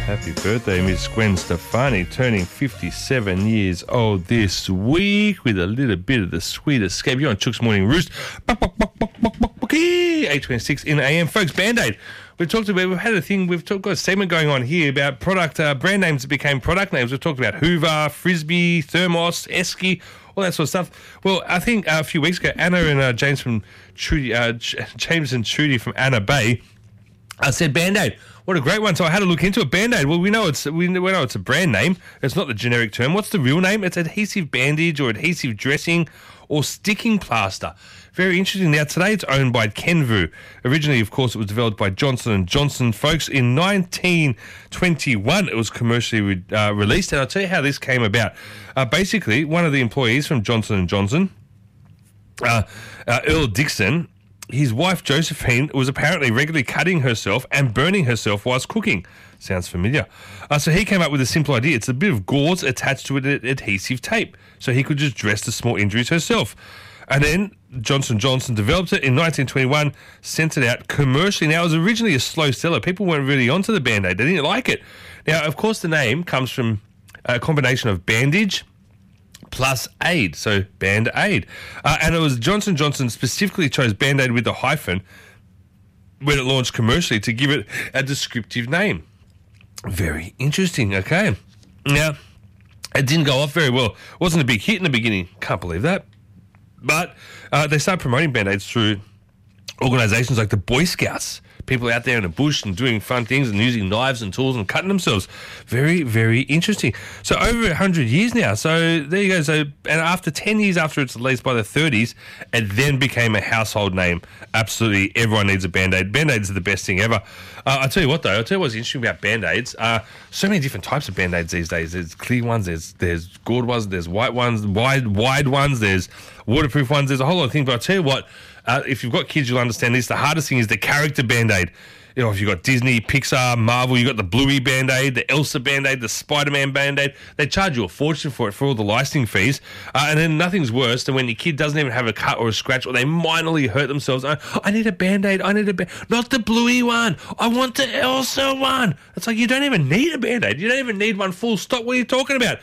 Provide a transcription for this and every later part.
Happy birthday, Miss Gwen Stefani, turning 57 years old this week with a little bit of the sweet escape. You're on Chook's Morning Roost. 8:26 in AM. Folks, Band-Aid. We've had a segment going on here about brand names that became product names. We've talked about Hoover, Frisbee, Thermos, Esky, all that sort of stuff. Well, I think a few weeks ago, Anna and James and Trudy from Anna Bay said Band-Aid. What a great one. So I had to look into it. Band-Aid. Well, we know it's a brand name. It's not the generic term. What's the real name? It's adhesive bandage or adhesive dressing or sticking plaster. Very interesting. Now, today it's owned by Kenvue. Originally, of course, it was developed by Johnson & Johnson. Folks, in 1921, it was commercially released. And I'll tell you how this came about. Basically, one of the employees from Johnson & Johnson, Earl Dixon, his wife Josephine was apparently regularly cutting herself and burning herself whilst cooking. Sounds familiar. So he came up with a simple idea. It's a bit of gauze attached to an adhesive tape, so he could just dress the small injuries herself. And then Johnson & Johnson developed it in 1921, sent it out commercially. Now, it was originally a slow seller. People weren't really onto the Band-Aid. They didn't like it. Now, of course, the name comes from a combination of bandage plus aid, so Band-Aid. And it was Johnson & Johnson specifically chose Band-Aid with a hyphen when it launched commercially to give it a descriptive name. Very interesting, okay. Now, it didn't go off very well. It wasn't a big hit in the beginning. Can't believe that. But they started promoting Band-Aids through organisations like the Boy Scouts. People out there in the bush and doing fun things and using knives and tools and cutting themselves. Very, very interesting. So over 100 years now. So there you go. So, and after 10 years after its release by the 30s, it then became a household name. Absolutely everyone needs a Band-Aid. Band-Aids are the best thing ever. I'll tell you what, though. I'll tell you what's interesting about Band-Aids. So many different types of Band-Aids these days. There's clear ones, there's gourd ones, there's white ones, wide ones, there's waterproof ones. There's a whole lot of things. But I'll tell you what, if you've got kids, you'll understand this. The hardest thing is the character Band-Aid. You know, if you've got Disney, Pixar, Marvel, you've got the Bluey Band-Aid, the Elsa Band-Aid, the Spider-Man Band-Aid. They charge you a fortune for it, for all the licensing fees. And then nothing's worse than when your kid doesn't even have a cut or a scratch, or they minorly hurt themselves. I need a Band-Aid, not the Bluey one. I want the Elsa one. It's like, you don't even need a Band-Aid. You don't even need one, full stop. What are you talking about?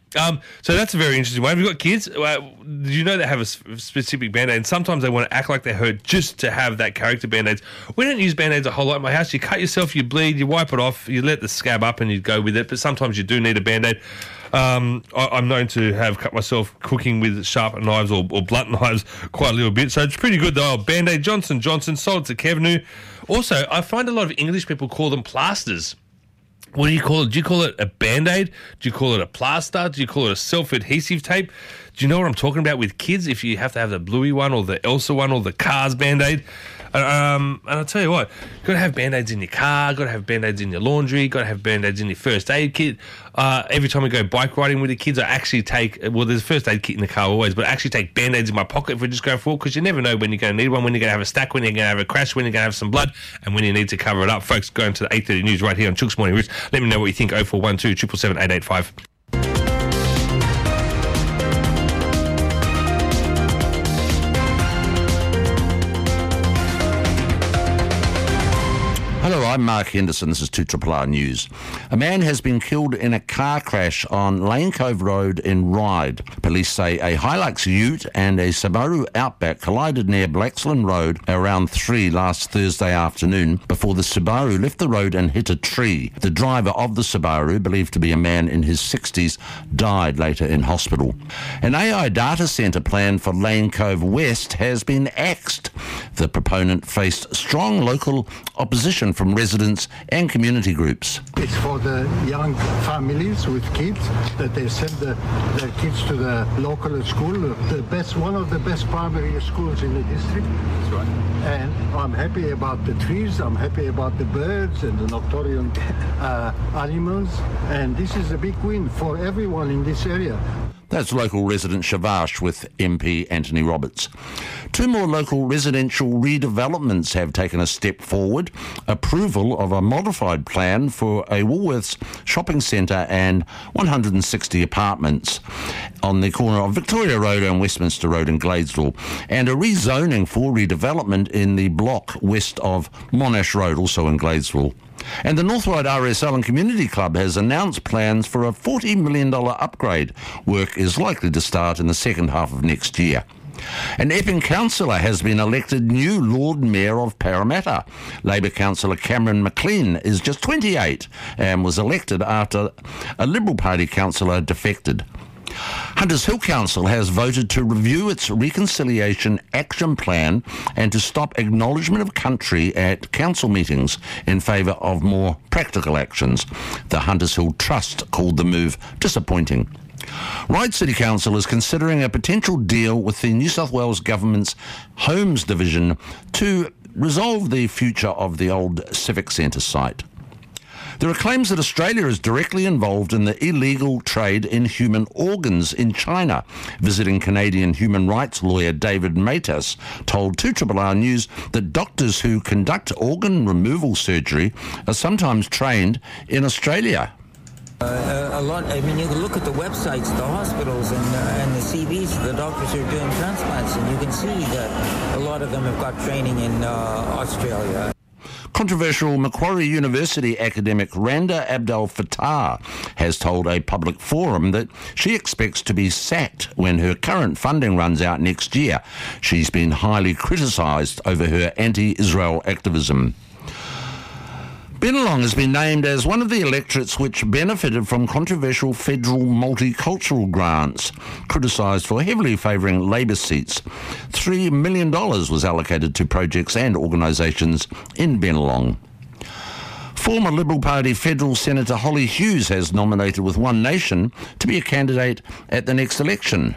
So that's a very interesting one. Have you got kids? You know they have a specific Band-Aid, and sometimes they want to act like they're hurt just to have that character Band-Aids. We don't use Band-Aids a whole lot in my house. You cut yourself, you bleed, you wipe it off, you let the scab up and you go with it, but sometimes you do need a Band-Aid. I'm known to have cut myself cooking with sharp knives or blunt knives quite a little bit, so it's pretty good though. Band-Aid, Johnson & Johnson, sold to Kenvue. Also, I find a lot of English people call them plasters. What do you call it? Do you call it a Band-Aid? Do you call it a plaster? Do you call it a self-adhesive tape? Do you know what I'm talking about with kids? If you have to have the Bluey one or the Elsa one or the Cars Band-Aid. And I'll tell you what, you've got to have Band-Aids in your car, got to have Band-Aids in your laundry, got to have Band-Aids in your first aid kit. Every time we go bike riding with the kids, I actually take, there's a first aid kit in the car always, but I actually take Band-Aids in my pocket if we're just going forward, because you never know when you're going to need one, when you're going to have a stack, when you're going to have a crash, when you're going to have some blood, and when you need to cover it up. Folks, go into the 8:30 news right here on Chook's Morning Roost. Let me know what you think. 0412 777 885. Hello, I'm Mark Henderson. This is 2RRR News. A man has been killed in a car crash on Lane Cove Road in Ryde. Police say a Hilux Ute and a Subaru Outback collided near Blaxland Road around 3 last Thursday afternoon before the Subaru left the road and hit a tree. The driver of the Subaru, believed to be a man in his 60s, died later in hospital. An AI data centre plan for Lane Cove West has been axed. The proponent faced strong local opposition from residents and community groups. It's for the young families with kids that they send their kids to the local school, one of the best primary schools in the district. That's right. And I'm happy about the trees, I'm happy about the birds and the nocturnal animals, and this is a big win for everyone in this area. That's local resident Shavash with MP Anthony Roberts. 2 more local residential redevelopments have taken a step forward. Approval of a modified plan for a Woolworths shopping centre and 160 apartments on the corner of Victoria Road and Westminster Road in Gladesville, and a rezoning for redevelopment in the block west of Monash Road, also in Gladesville. And the North Ryde RSL and Community Club has announced plans for a $40 million upgrade. Work is likely to start in the second half of next year. An Epping councillor has been elected new Lord Mayor of Parramatta. Labor councillor Cameron McLean is just 28 and was elected after a Liberal Party councillor defected. Hunters Hill Council has voted to review its Reconciliation Action Plan and to stop acknowledgement of country at council meetings in favour of more practical actions. The Hunters Hill Trust called the move disappointing. Ryde City Council is considering a potential deal with the New South Wales Government's Homes Division to resolve the future of the old Civic Centre site. There are claims that Australia is directly involved in the illegal trade in human organs in China. Visiting Canadian human rights lawyer David Matas told 2RRR News that doctors who conduct organ removal surgery are sometimes trained in Australia. A lot. I mean, you can look at the websites, the hospitals, and the CVs of the doctors who are doing transplants, and you can see that a lot of them have got training in Australia. Controversial Macquarie University academic Randa Abdel Fattah has told a public forum that she expects to be sacked when her current funding runs out next year. She's been highly criticised over her anti-Israel activism. Bennelong has been named as one of the electorates which benefited from controversial federal multicultural grants, criticised for heavily favouring Labor seats. $3 million was allocated to projects and organisations in Bennelong. Former Liberal Party Federal Senator Holly Hughes has nominated with One Nation to be a candidate at the next election.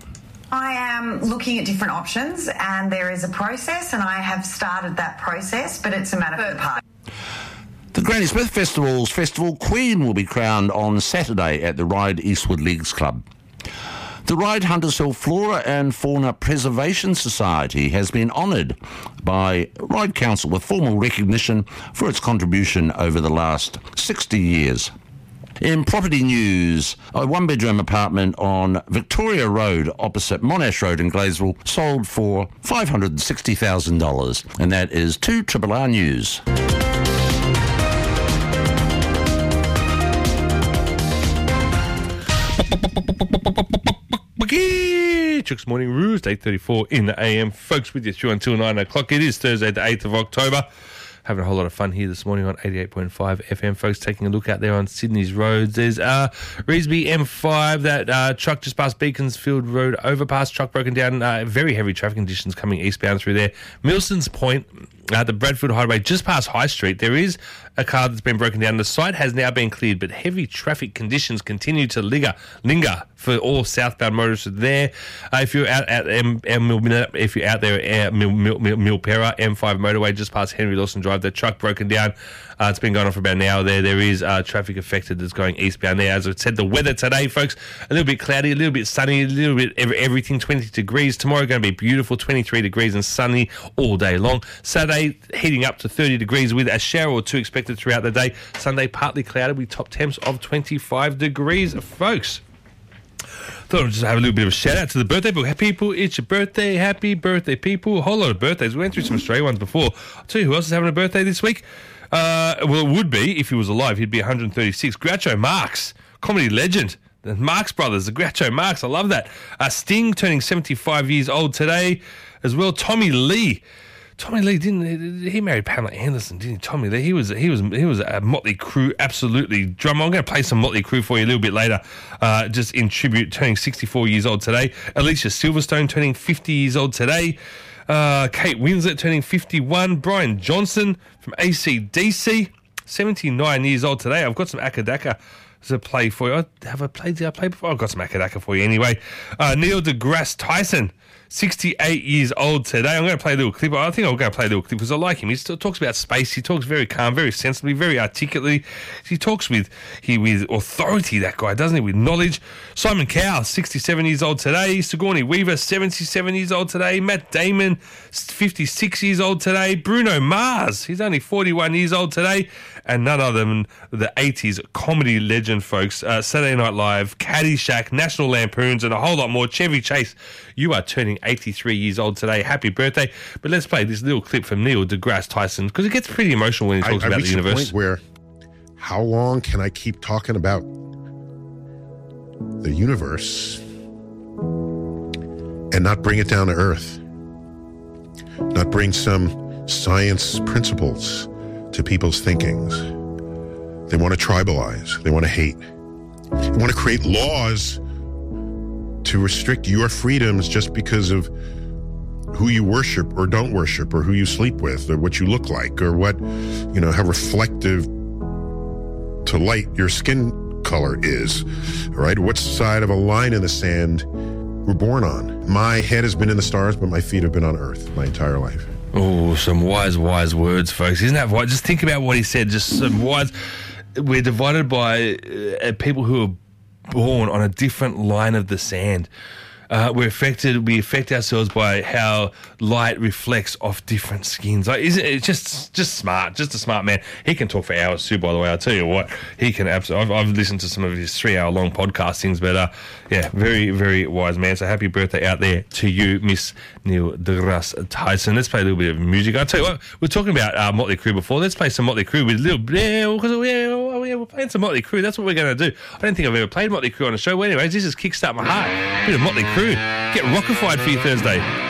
I am looking at different options, and there is a process, and I have started that process, but it's a matter for the party. The Granny Smith Festival's Festival Queen will be crowned on Saturday at the Ryde Eastwood Leagues Club. The Ryde Hunters Hill Flora and Fauna Preservation Society has been honoured by Ryde Council with formal recognition for its contribution over the last 60 years. In property news, a one-bedroom apartment on Victoria Road opposite Monash Road in Gladesville sold for $560,000, and that is 2RRR News. Chooks Morning Roost, 8:34 in the AM. Folks, with you through until 9 o'clock. It is Thursday, the 8th of October. Having a whole lot of fun here this morning on 88.5 FM. Folks, taking a look out there on Sydney's roads. There's Revesby M5, that truck just past Beaconsfield Road overpass. Truck broken down. Very heavy traffic conditions coming eastbound through there. Milson's Point, the Bradford Highway, just past High Street. There is a car that's been broken down. The site has now been cleared, but heavy traffic conditions continue to linger for all southbound motorists there. If you're out at if you're out there at Milpera M5 motorway, just past Henry Lawson Drive, the truck broken down. It's been going on for about an hour there. There is traffic affected that's going eastbound there. As I said, the weather today, folks, a little bit cloudy, a little bit sunny, a little bit everything, 20 degrees. Tomorrow going to be beautiful, 23 degrees and sunny all day long. Saturday, heating up to 30 degrees with a shower or two expected throughout the day. Sunday, partly cloudy with top temps of 25 degrees, folks. Thought I'd just have a little bit of a shout out to the birthday book. People, it's your birthday. Happy birthday, people. A whole lot of birthdays. We went through some Australian ones before. I'll tell you who else is having a birthday this week. Well, it would be, if he was alive, he'd be 136. Groucho Marx, comedy legend. The Marx Brothers, the Groucho Marx. I love that. Sting turning 75 years old today as well. Tommy Lee. Tommy Lee he married Pamela Anderson, didn't he? Tommy Lee, he was a Motley Crue, absolutely drummer. I'm going to play some Motley Crue for you a little bit later, just in tribute, turning 64 years old today. Alicia Silverstone turning 50 years old today. Kate Winslet turning 51. Brian Johnson from AC/DC, 79 years old today. I've got some Akadaka to play for you. Did I play before? I've got some Akadaka for you anyway. Neil deGrasse Tyson, 68 years old today. I'm going to play a little clip. I think I'm going to play a little clip because I like him. He still talks about space. He talks very calm, very sensibly, very articulately. He talks with authority, that guy, doesn't he? With knowledge. Simon Cowell, 67 years old today. Sigourney Weaver, 77 years old today. Matt Damon, 56 years old today. Bruno Mars, he's only 41 years old today. and none other than the 80s comedy legend, folks. Saturday Night Live, Caddyshack, National Lampoons, and a whole lot more. Chevy Chase, you are turning 83 years old today. Happy birthday. But let's play this little clip from Neil deGrasse Tyson, because it gets pretty emotional when he talks about the universe. I reached a point where, how long can I keep talking about the universe and not bring it down to earth? Not bring some science principles to people's thinkings. They want to tribalize. They want to hate. They want to create laws to restrict your freedoms just because of who you worship or don't worship, or who you sleep with, or what you look like, or what, how reflective to light your skin color is, right? What side of a line in the sand we're born on. My head has been in the stars, but my feet have been on earth my entire life. Oh, some wise words, folks. Isn't that right? Just think about what he said. Just some wise. We're divided by people who are born on a different line of the sand. We affect ourselves by how light reflects off different skins. Like, isn't it just smart? Just a smart man. He can talk for hours too, by the way. I'll tell you what, he can absolutely. I've listened to some of his 3-hour-long podcastings, but yeah, very, very wise man. So happy birthday out there to you, Miss Neil deGrasse Tyson. Let's play a little bit of music. I'll tell you what, we're talking about Motley Crue before. Let's play some Motley Crue with a little bit, because we're playing some Motley Crue. That's what we're going to do. I don't think I've ever played Motley Crue on a show. Well, anyways, this is Kickstart My Heart. A bit of Motley Crue. Get rockified for your Thursday.